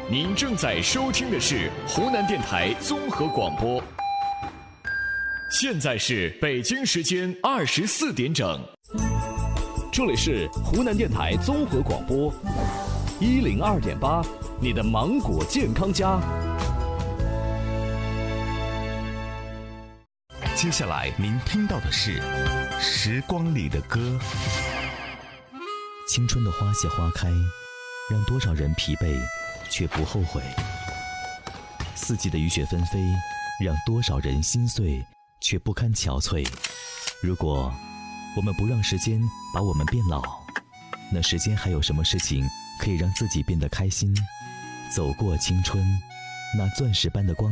您正在收听的是湖南电台综合广播。现在是北京时间24点整， 这里是湖南电台综合广播102.8，你的芒果健康家。 接下来您听到的是《时光里的歌》。 青春的花谢花开，让多少人疲惫却不后悔；四季的雨雪纷飞，让多少人心碎却不堪憔悴。如果我们不让时间把我们变老，那时间还有什么事情可以让自己变得开心？走过青春，那钻石般的光